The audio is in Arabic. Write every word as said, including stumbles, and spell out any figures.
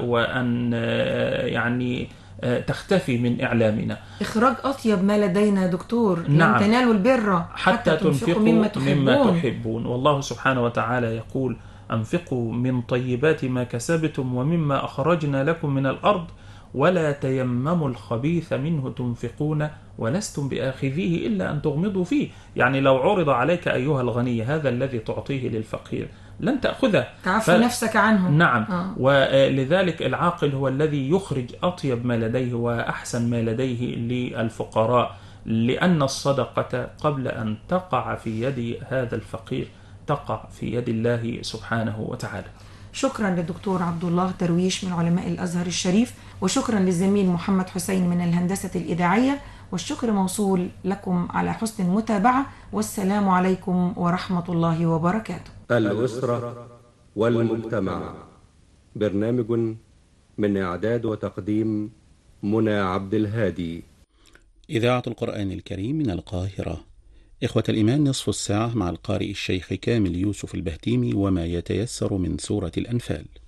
وأن يعني تختفي من إعلامنا. إخراج أطيب ما لدينا دكتور. نعم. لن تنالوا البر حتى, حتى تنفقوا مما تحبون. مما تحبون، والله سبحانه وتعالى يقول: أنفقوا من طيبات ما كسبتم ومما أخرجنا لكم من الأرض ولا تيمموا الخبيث منه تنفقون ولستم بآخذيه إلا أن تغمضوا فيه. يعني لو عرض عليك أيها الغني هذا الذي تعطيه للفقير لن تأخذه، تعفو ف... نفسك عنه. نعم. آه. ولذلك العاقل هو الذي يخرج أطيب ما لديه وأحسن ما لديه للفقراء، لأن الصدقة قبل أن تقع في يد هذا الفقير تقع في يد الله سبحانه وتعالى. شكرا للدكتور عبد الله درويش من علماء الأزهر الشريف، وشكرا للزميل محمد حسين من الهندسة الإذاعية، والشكر موصول لكم على حسن المتابعة، والسلام عليكم ورحمة الله وبركاته. الأسرة والمجتمع، برنامج من إعداد وتقديم منى عبد الهادي. إذاعة القرآن الكريم من القاهرة. إخوة الإيمان، نصف الساعة مع القارئ الشيخ كامل يوسف البهتيمي وما يتيسر من سورة الأنفال.